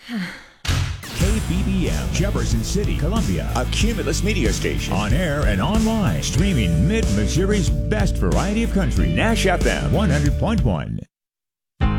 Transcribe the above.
KBBM, Jefferson City, Columbia. A Cumulus media station. On air and online. Streaming Mid-Missouri's best variety of country. Nash FM 100.1.